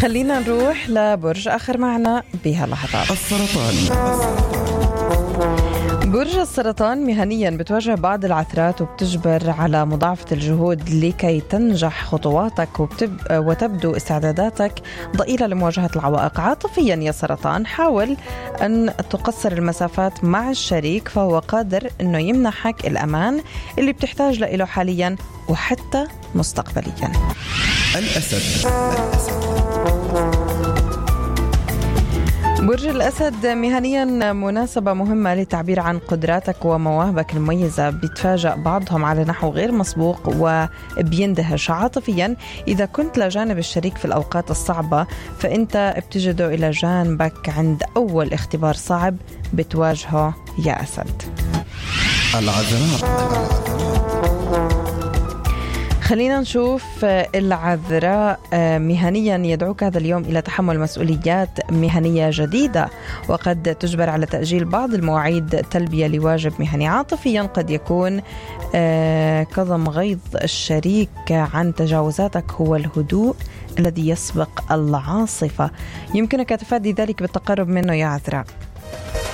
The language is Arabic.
خلينا نروح لبرج آخر معنا بهاللحظات. السرطان. برج السرطان مهنيا بتواجه بعض العثرات وبتجبر على مضاعفة الجهود لكي تنجح خطواتك وتبدو استعداداتك ضئيلة لمواجهة العوائق. عاطفيا يا سرطان حاول أن تقصر المسافات مع الشريك، فهو قادر أنه يمنحك الأمان اللي بتحتاج له حاليا وحتى مستقبليا. الأسد. برج الأسد مهنيا مناسبة مهمة للتعبير عن قدراتك ومواهبك المميزة. بيتفاجأ بعضهم على نحو غير مسبوق وبيندهش. عاطفيا إذا كنت لجانب الشريك في الأوقات الصعبة فأنت بتجده إلى جانبك عند أول اختبار صعب بتواجهه يا أسد. العذراء. خلينا نشوف العذراء. مهنيا يدعوك هذا اليوم إلى تحمل مسؤوليات مهنية جديدة، وقد تجبر على تأجيل بعض المواعيد تلبية لواجب مهني. عاطفيا قد يكون كظم غيظ الشريك عن تجاوزاتك هو الهدوء الذي يسبق العاصفة. يمكنك تفادي ذلك بالتقرب منه يا عذراء.